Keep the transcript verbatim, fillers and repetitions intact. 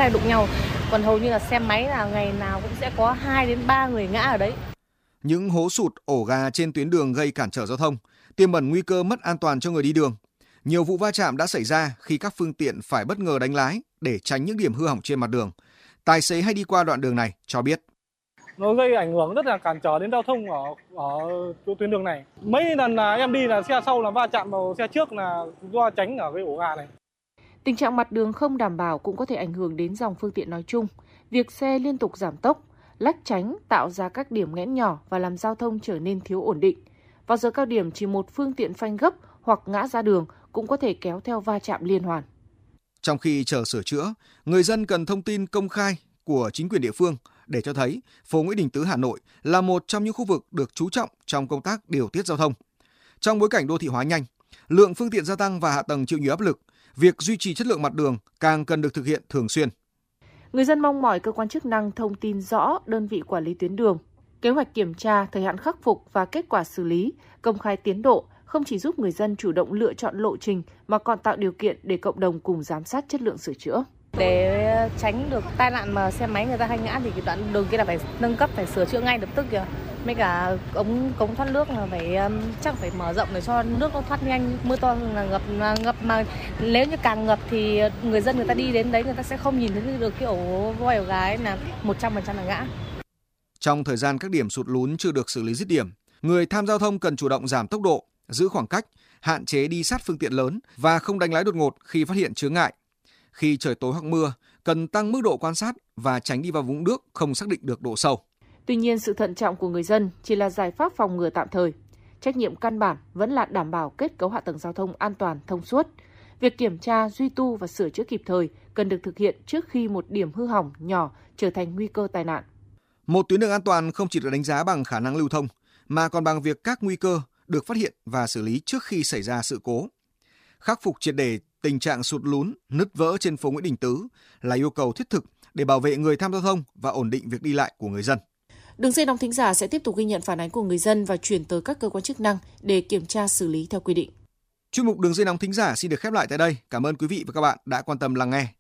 hay đụng nhau. Còn hầu như là xe máy là ngày nào cũng sẽ có hai đến ba người ngã ở đấy. Những hố sụt, ổ gà trên tuyến đường gây cản trở giao thông, tiềm ẩn nguy cơ mất an toàn cho người đi đường. Nhiều vụ va chạm đã xảy ra khi các phương tiện phải bất ngờ đánh lái để tránh những điểm hư hỏng trên mặt đường. Tài xế hay đi qua đoạn đường này cho biết. Nó gây ảnh hưởng rất là cản trở đến giao thông ở ở chỗ tuyến đường này. Mấy lần là em đi là xe sau là va chạm vào xe trước là do tránh ở cái ổ gà này. Tình trạng mặt đường không đảm bảo cũng có thể ảnh hưởng đến dòng phương tiện nói chung. Việc xe liên tục giảm tốc, lách tránh tạo ra các điểm nghẽn nhỏ và làm giao thông trở nên thiếu ổn định. Vào giờ cao điểm, chỉ một phương tiện phanh gấp hoặc ngã ra đường cũng có thể kéo theo va chạm liên hoàn. Trong khi chờ sửa chữa, người dân cần thông tin công khai của chính quyền địa phương để cho thấy phố Nguyễn Đình Tứ Hà Nội là một trong những khu vực được chú trọng trong công tác điều tiết giao thông. Trong bối cảnh đô thị hóa nhanh, lượng phương tiện gia tăng và hạ tầng chịu nhiều áp lực, việc duy trì chất lượng mặt đường càng cần được thực hiện thường xuyên. Người dân mong mỏi cơ quan chức năng thông tin rõ đơn vị quản lý tuyến đường, kế hoạch kiểm tra, thời hạn khắc phục và kết quả xử lý, công khai tiến độ, không chỉ giúp người dân chủ động lựa chọn lộ trình mà còn tạo điều kiện để cộng đồng cùng giám sát chất lượng sửa chữa. Để tránh được tai nạn mà xe máy người ta hay ngã thì cái đoạn đường kia là phải nâng cấp, phải sửa chữa ngay lập tức kìa. Mấy cả ống cống thoát nước là phải chắc phải mở rộng để cho nước nó thoát nhanh. Mưa to là ngập ngập mà nếu như càng ngập thì người dân người ta đi đến đấy người ta sẽ không nhìn thấy được cái ổ voi ổ gà ấy, là một trăm phần trăm là ngã. Trong thời gian các điểm sụt lún chưa được xử lý dứt điểm, người tham gia giao thông cần chủ động giảm tốc độ, giữ khoảng cách, hạn chế đi sát phương tiện lớn và không đánh lái đột ngột khi phát hiện chướng ngại. Khi trời tối hoặc mưa, cần tăng mức độ quan sát và tránh đi vào vũng nước không xác định được độ sâu. Tuy nhiên, sự thận trọng của người dân chỉ là giải pháp phòng ngừa tạm thời. Trách nhiệm căn bản vẫn là đảm bảo kết cấu hạ tầng giao thông an toàn, thông suốt. Việc kiểm tra, duy tu và sửa chữa kịp thời cần được thực hiện trước khi một điểm hư hỏng nhỏ trở thành nguy cơ tai nạn. Một tuyến đường an toàn không chỉ được đánh giá bằng khả năng lưu thông, mà còn bằng việc các nguy cơ được phát hiện và xử lý trước khi xảy ra sự cố. Khắc phục triệt để tình trạng sụt lún, nứt vỡ trên phố Nguyễn Đình Tứ là yêu cầu thiết thực để bảo vệ người tham gia giao thông và ổn định việc đi lại của người dân. Đường dây nóng thính giả sẽ tiếp tục ghi nhận phản ánh của người dân và chuyển tới các cơ quan chức năng để kiểm tra xử lý theo quy định. Chuyên mục Đường dây nóng thính giả xin được khép lại tại đây. Cảm ơn quý vị và các bạn đã quan tâm lắng nghe.